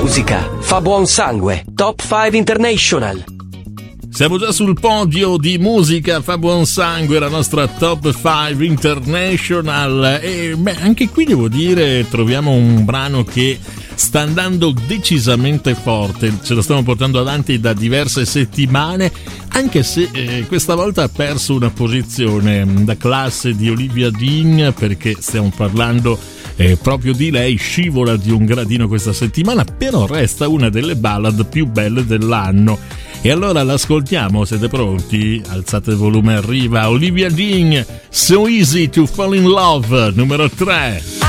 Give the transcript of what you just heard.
musica fa buon sangue. Top 5 International. Siamo già sul podio di musica fa buon sangue, la nostra Top 5 International, e anche qui devo dire troviamo un brano che sta andando decisamente forte, ce lo stiamo portando avanti da diverse settimane, anche se questa volta ha perso una posizione da classe di Olivia Dean, perché stiamo parlando proprio di lei, scivola di un gradino questa settimana, però resta una delle ballad più belle dell'anno. E allora l'ascoltiamo, siete pronti? Alzate il volume, arriva Olivia Dean, So Easy to Fall in Love, numero 3.